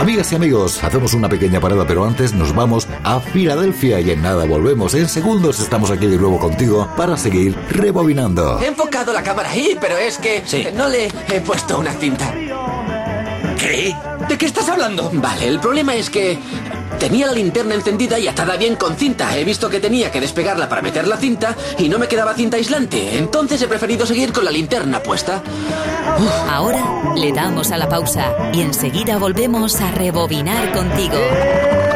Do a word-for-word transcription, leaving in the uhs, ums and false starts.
Amigas y amigos, hacemos una pequeña parada, pero antes nos vamos a Filadelfia y en nada volvemos. En segundos estamos aquí de nuevo contigo para seguir rebobinando. He enfocado la cámara ahí, pero es que Sí. no le he puesto una cinta. ¿Qué? ¿De qué estás hablando? Vale, el problema es que tenía la linterna encendida y atada bien con cinta. He visto que tenía que despegarla para meter la cinta y no me quedaba cinta aislante. Entonces he preferido seguir con la linterna puesta. Ahora le damos a la pausa y enseguida volvemos a rebobinar contigo.